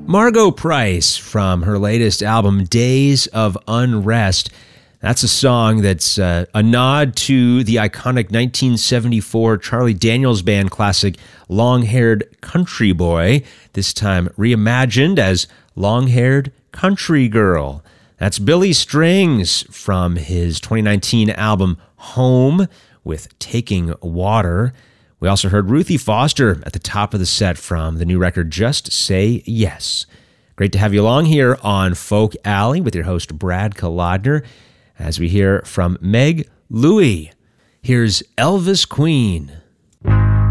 Margo Price from her latest album, Days of Unrest. That's a song that's a nod to the iconic 1974 Charlie Daniels Band classic, Long-Haired Country Boy, this time reimagined as Long-Haired Country Girl. That's Billy Strings from his 2019 album, Home, with Taking Water. We also heard Ruthie Foster at the top of the set from the new record, Just Say Yes. Great to have you along here on Folk Alley with your host, Brad Kolodner, as we hear from Meg Louie. Here's Elvis Queen.